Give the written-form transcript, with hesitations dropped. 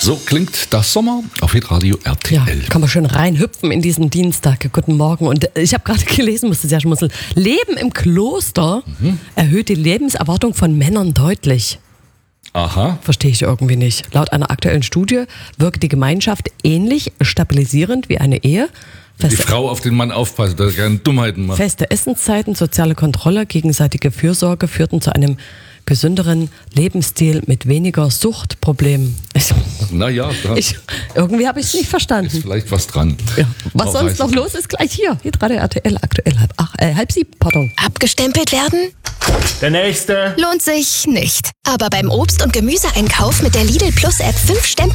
So klingt das Sommer auf Hitradio RTL. Ja, kann man schön reinhüpfen in diesen Dienstag. Guten Morgen. Und ich habe gerade gelesen, musste sehr schmunzeln. Leben im Kloster erhöht die Lebenserwartung von Männern deutlich. Aha. Verstehe ich irgendwie nicht. Laut einer aktuellen Studie wirkt die Gemeinschaft ähnlich stabilisierend wie eine Ehe. Die Frau auf den Mann aufpasst, dass er keine Dummheiten macht. Feste Essenszeiten, soziale Kontrolle, gegenseitige Fürsorge führten zu einem gesünderen Lebensstil mit weniger Suchtproblemen. Naja, da Irgendwie habe ich es nicht verstanden. ist vielleicht was dran. Ja. Was Auch sonst noch los ist, gleich hier. Hitradio RTL, aktuell halb sieben, pardon. Abgestempelt werden? Der nächste. Lohnt sich nicht. Aber beim Obst- und Gemüseeinkauf mit der Lidl Plus App 5 Stempel